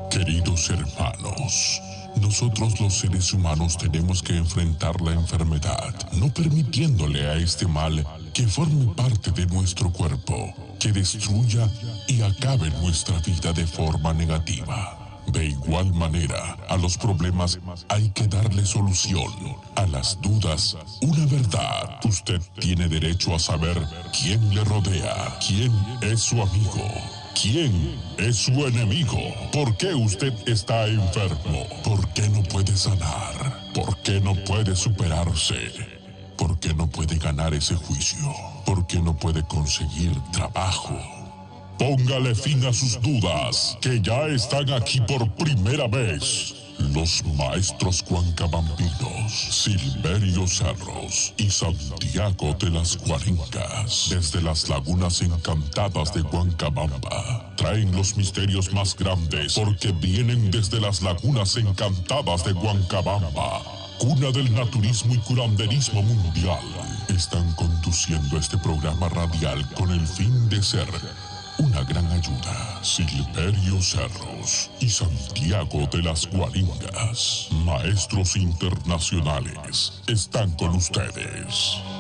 Queridos hermanos, nosotros los seres humanos tenemos que enfrentar la enfermedad, no permitiéndole a este mal que forme parte de nuestro cuerpo, que destruya y acabe nuestra vida de forma negativa. De igual manera, a los problemas hay que darle solución. A las dudas, una verdad. Usted tiene derecho a saber quién le rodea, quién es su amigo, quién es su enemigo. ¿Por qué usted está enfermo? ¿Por qué no puede sanar? ¿Por qué no puede superarse? ¿Por qué no puede ganar ese juicio? ¿Por qué no puede conseguir trabajo? Póngale fin a sus dudas, que ya están aquí por primera vez. Los maestros cuancabambinos, Silverio Cerros y Santiago de las Guaringas, desde las lagunas encantadas de Huancabamba, traen los misterios más grandes porque vienen desde las lagunas encantadas de Huancabamba, cuna del naturismo y curanderismo mundial. Están conduciendo este programa radial con el fin de ser una gran ayuda. Silverio Cerros y Santiago de las Guaringas, maestros internacionales, están con ustedes.